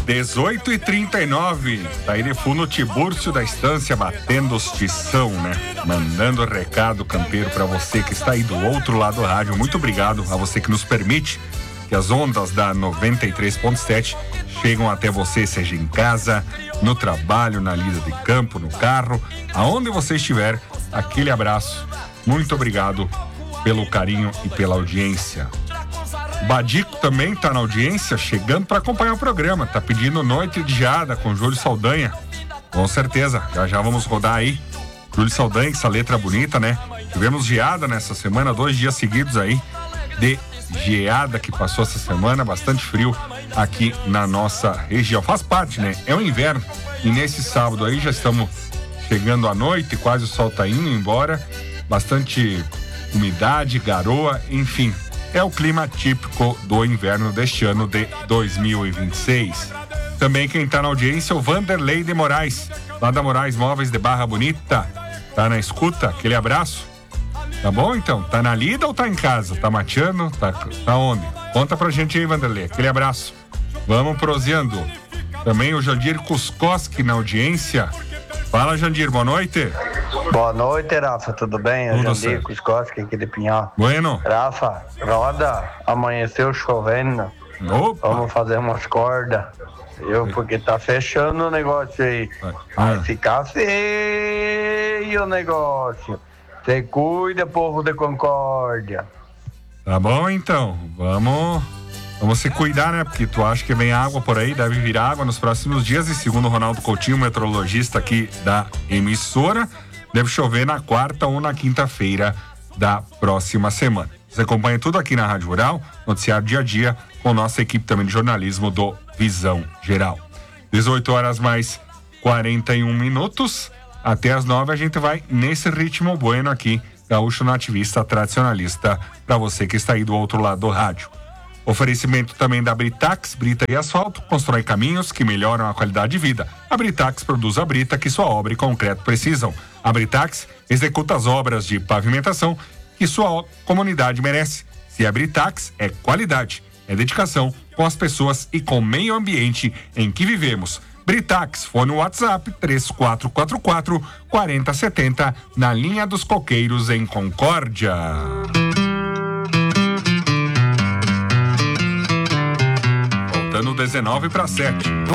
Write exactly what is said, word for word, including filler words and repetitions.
dezoito e trinta e nove, tá aí de fundo o Tibúrcio da Estância batendo os tição, né? Mandando recado campeiro pra você que está aí do outro lado do rádio. Muito obrigado a você que nos permite que as ondas da noventa e três ponto sete chegam até você, seja em casa, no trabalho, na lida de campo, no carro, aonde você estiver. Aquele abraço. Muito obrigado pelo carinho e pela audiência. Badico também tá na audiência, chegando para acompanhar o programa. Tá pedindo Noite de Geada com Júlio Saldanha. Com certeza, já já vamos rodar aí. Júlio Saldanha, essa letra bonita, né? Tivemos geada nessa semana, dois dias seguidos aí de geada que passou essa semana, bastante frio aqui na nossa região. Faz parte, né? É o inverno. E nesse sábado aí já estamos chegando à noite, quase o sol tá indo embora. Bastante umidade, garoa, enfim. É o clima típico do inverno deste ano de dois mil e vinte e seis. Também quem tá na audiência é o Vanderlei de Moraes, lá da Moraes Móveis de Barra Bonita. Tá na escuta? Aquele abraço. Tá bom, então? Tá na lida ou tá em casa? Tá mateando? Tá, tá onde? Conta pra gente aí, Vanderlei. Aquele abraço. Vamos proseando. Também o Jandir Kuskoski na audiência. Fala, Jandir, boa noite. Boa noite, Rafa, tudo bem? Eu Jandir Kuskoski aqui de Pinhal. Bueno. Rafa, roda, amanheceu chovendo. Opa. Vamos fazer umas cordas. Eu, porque tá fechando o negócio aí. Vai ficar feio o negócio. Você cuida, povo de Concórdia. Tá bom, então. Vamos... Vamos se cuidar, né? Porque tu acha que vem água por aí, deve vir água nos próximos dias. E segundo o Ronaldo Coutinho, meteorologista aqui da emissora, deve chover na quarta ou na quinta-feira da próxima semana. Você acompanha tudo aqui na Rádio Rural, noticiário dia a dia, com nossa equipe também de jornalismo do Visão Geral. dezoito horas mais quarenta e um minutos. Até as nove a gente vai nesse ritmo bueno aqui, gaúcho nativista tradicionalista, para você que está aí do outro lado do rádio. Oferecimento também da Britax, brita e asfalto, constrói caminhos que melhoram a qualidade de vida. A Britax produz a brita que sua obra e concreto precisam. A Britax executa as obras de pavimentação que sua comunidade merece. Se é Britax, é qualidade, é dedicação com as pessoas e com o meio ambiente em que vivemos. Britax, fone no WhatsApp três quatro quatro quatro, quatro zero sete zero, na linha dos Coqueiros, em Concórdia. Faltando dezenove para sete.